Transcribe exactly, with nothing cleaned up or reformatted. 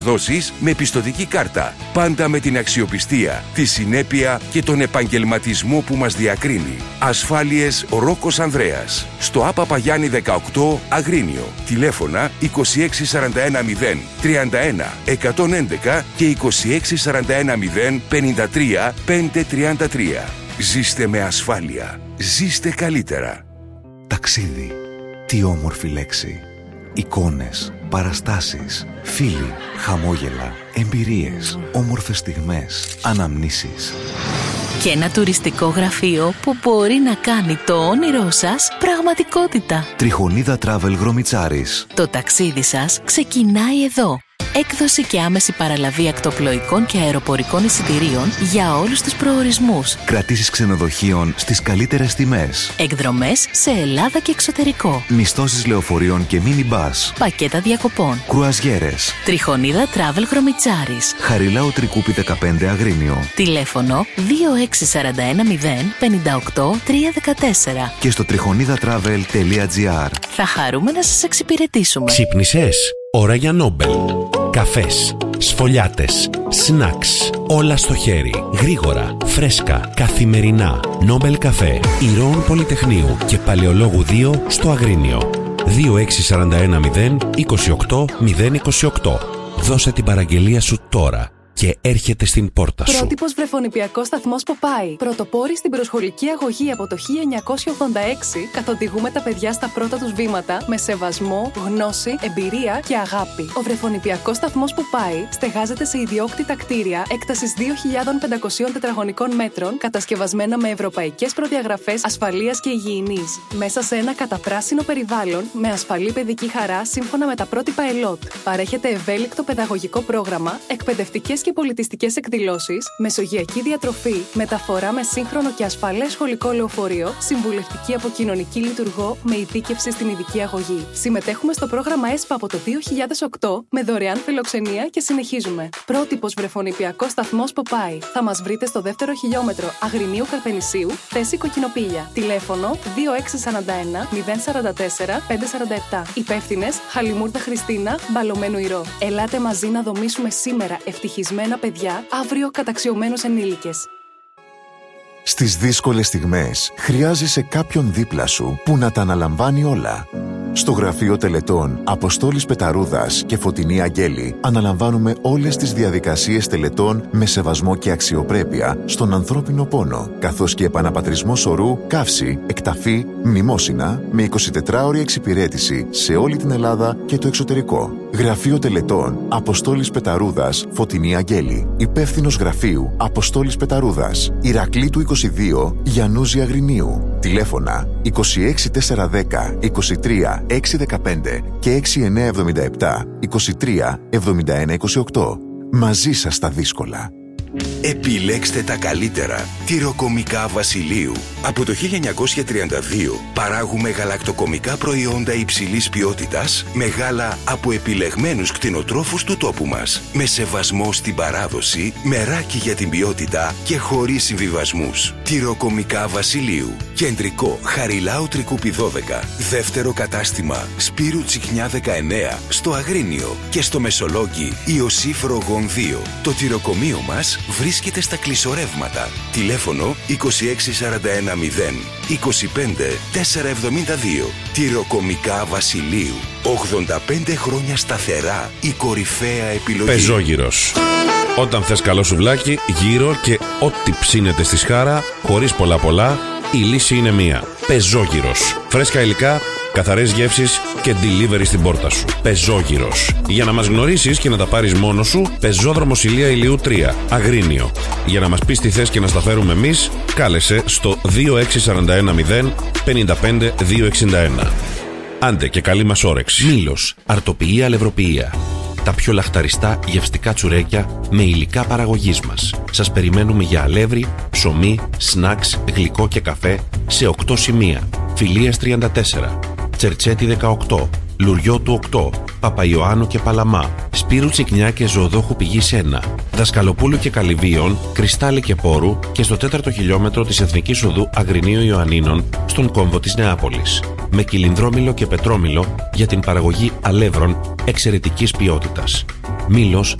δόσεις με πιστωτική κάρτα. Πάντα με την αξιοπιστία, τη συνέπεια και τον επαγγελματισμό που μας διακρίνει. Ασφάλειες Ρόκος Ανδρέας. Στο Α Παπαγιάννη δεκαοκτώ Αγρίνιο. Τηλέφωνα είκοσι έξι σαράντα ένα μηδέν τριάντα ένα εκατόν έντεκα και είκοσι έξι σαράντα ένα μηδέν πενήντα τρία πεντακόσια τριάντα τρία. Ζήστε με ασφάλεια. Ζήστε καλύτερα. Ταξίδι. Τι όμορφη λέξη. Εικόνες, παραστάσεις, φίλοι, χαμόγελα, εμπειρίες, όμορφες στιγμές, αναμνήσεις. Και ένα τουριστικό γραφείο που μπορεί να κάνει το όνειρό σας πραγματικότητα. Τριχονίδα Travel Γρομιτσάρης. Το ταξίδι σας ξεκινάει εδώ. Έκδοση και άμεση παραλαβή ακτοπλοϊκών και αεροπορικών εισιτηρίων για όλους τους προορισμούς. Κρατήσεις ξενοδοχείων στις καλύτερες τιμές. Εκδρομές σε Ελλάδα και εξωτερικό. Μισθώσεις λεωφορείων και μίνι-μπας. Πακέτα διακοπών. Κρουαζιέρες. Τριχονίδα Travel Γρομιτσάρης. Χαριλάου Τρικούπη δεκαπέντε Αγρίνιο. Τηλέφωνο δύο έξι σαράντα ένα μηδέν πενήντα οκτώ τριακόσια δεκατέσσερα. Και στο τριχονίδα travel τελεία τζι άρ. Θα χαρούμε να σας εξυπηρετήσουμε. Ξύπνησες. Ώρα για Νόμπελ. Καφές, σφολιάτες, σνακς, όλα στο χέρι, γρήγορα, φρέσκα, καθημερινά. Νόμπελ Καφέ, Ηρώων Πολυτεχνείου και Παλαιολόγου δύο στο Αγρίνιο. δύο έξι σαράντα ένα μηδέν είκοσι οκτώ μηδέν είκοσι οκτώ. Δώσε την παραγγελία σου τώρα και έρχεται στην πόρτα σου. Πρότυπος βρεφονιπιακός σταθμός Ποπάι. Πρωτοπόροι στην προσχολική αγωγή από το χίλια εννιακόσια ογδόντα έξι, καθοδηγούμε τα παιδιά στα πρώτα τους βήματα με σεβασμό, γνώση, εμπειρία και αγάπη. Ο βρεφονιπιακός σταθμός Ποπάι στεγάζεται σε ιδιόκτητα κτίρια έκτασης δύο χιλιάδες πεντακόσια τετραγωνικών μέτρων, κατασκευασμένα με ευρωπαϊκές προδιαγραφές ασφαλείας και υγιεινής. Μέσα σε ένα καταπράσινο περιβάλλον με ασφαλή παιδική χαρά σύμφωνα με τα πρότυπα ΕΛΟΤ. Παρέχεται ευέλικτο παιδαγωγικό πρόγραμμα, εκπαιδευτικές και πολιτιστικές εκδηλώσεις, μεσογειακή διατροφή, μεταφορά με σύγχρονο και ασφαλές σχολικό λεωφορείο, συμβουλευτική από κοινωνική λειτουργό με ειδίκευση στην ειδική αγωγή. Συμμετέχουμε στο πρόγραμμα ΕΣΠΑ από το δύο χιλιάδες οκτώ με δωρεάν φιλοξενία και συνεχίζουμε. Πρότυπος βρεφονιπιακός σταθμός Ποπάι. Θα μας βρείτε στο δεύτερο χιλιόμετρο Αγρινίου Καρπενησίου, θέση Κοκκινοπήλια. Τηλέφωνο δύο έξι σαράντα ένα μηδέν σαράντα τέσσερα πεντακόσια σαράντα επτά. Υπεύθυνες Χαλιμούρδα Χριστίνα, Μπαλωμένου Ηρώ. Ελάτε μαζί να δομήσουμε σήμερα ευτυχισμένα παιδιά, αύριο καταξιωμένους ενήλικες. Στις δύσκολες στιγμές χρειάζεσαι κάποιον δίπλα σου που να τα αναλαμβάνει όλα. Στο γραφείο τελετών Αποστόλης Πεταρούδας και Φωτεινή Αγγέλη αναλαμβάνουμε όλες τις διαδικασίες τελετών με σεβασμό και αξιοπρέπεια στον ανθρώπινο πόνο, καθώς και επαναπατρισμό σωρού, καύση, εκταφή, μνημόσυνα με εικοσιτετράωρη εξυπηρέτηση σε όλη την Ελλάδα και το εξωτερικό. Γραφείο τελετών Αποστόλης Πεταρούδας, Φωτεινή Αγγέλη. Υπεύθυνος γραφείου Αποστόλης Πεταρούδας, Ηρακλήτου είκοσι δύο, Γιαννούζη Αγρινίου. Τηλέφωνα είκοσι έξι τετρακόσια δέκα είκοσι τρία έξι δεκαπέντε και έξι εννιά εβδομήντα επτά είκοσι τρία εβδομήντα ένα είκοσι οκτώ. Μαζί σας τα δύσκολα. Επιλέξτε τα καλύτερα. Τυροκομικά Βασιλείου. Από το χίλια εννιακόσια τριάντα δύο παράγουμε γαλακτοκομικά προϊόντα υψηλής ποιότητας με γάλα από επιλεγμένους κτηνοτρόφους του τόπου μας. Με σεβασμό στην παράδοση, μεράκι για την ποιότητα και χωρίς συμβιβασμούς. Τυροκομικά Βασιλείου. Κεντρικό Χαριλάου Τρικούπη δώδεκα. Δεύτερο κατάστημα Σπύρου Τσιχνιά δεκαεννέα στο Αγρίνιο και στο Μεσολόγγι Ιωσήφ Ρογών δύο. Το τυροκομείο μας βρίσκεται στα κλεισορεύματα. Τηλέφωνο είκοσι έξι σαράντα ένα μηδέν είκοσι πέντε τετρακόσια εβδομήντα δύο. Τυροκομικά Βασιλείου. ογδόντα πέντε χρόνια σταθερά η κορυφαία επιλογή. Πεζόγυρος. Όταν θες καλό σουβλάκι, γύρω και ό,τι ψήνεται στη σχάρα, χωρίς πολλά πολλά, η λύση είναι μία. Πεζόγυρος. Φρέσκα υλικά, καθαρές γεύσεις και delivery στην πόρτα σου. Πεζόγυρος. Για να μας γνωρίσεις και να τα πάρεις μόνος σου, Πεζόδρομος Ηλία Ηλιού τρία, Αγρίνιο. Για να μας πεις τι θες και να στα φέρουμε εμείς, κάλεσε στο δύο έξι σαράντα ένα μηδέν πενήντα πέντε διακόσια εξήντα ένα. Άντε και καλή μας όρεξη. Μήλος. Αρτοποιία Αλευροποιία. Τα πιο λαχταριστά γευστικά τσουρέκια με υλικά παραγωγής μας. Σας περιμένουμε για αλεύρι, ψωμί, σνακς, γλυκό και καφέ σε οκτώ σημεία. Φιλίας τριάντα τέσσερα, Τσερτσέτη δεκαοκτώ, Λουριώτου οκτώ, Παπαϊωάννου και Παλαμά, Σπύρου Τσικνιά και Ζωοδόχου Πηγής ένα, Δασκαλοπούλου και Καλυβίων, Κρυστάλλη και Πόρου και στο τέταρτο χιλιόμετρο της Εθνικής Οδού Αγρινίου Ιωαννίνων στον κόμβο της Νεάπολης. Με κυλινδρόμυλο και πετρόμυλο για την παραγωγή αλεύρων εξαιρετικής ποιότητας. Μήλος